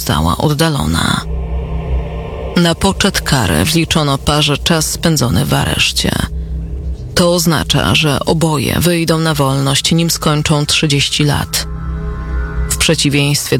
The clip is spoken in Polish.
została oddalona. Na poczet kary wliczono parze czas spędzony w areszcie. To oznacza, że oboje wyjdą na wolność, nim skończą 30 lat. W przeciwieństwie